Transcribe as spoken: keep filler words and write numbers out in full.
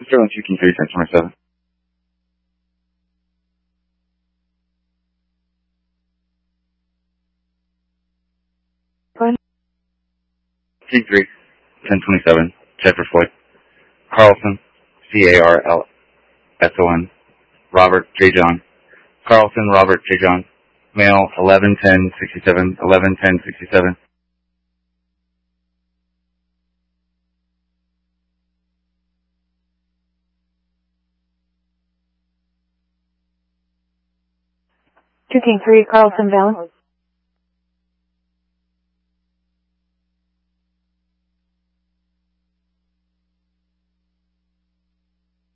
Sterling two King three, ten twenty-seven. King three, ten twenty-seven, Chester Floyd. Carlson, C A R L S O N. Robert J. John. Carlson, Robert J. John. Male, eleven ten sixty-seven, eleven ten sixty-seven. two King three, Carlson Valley.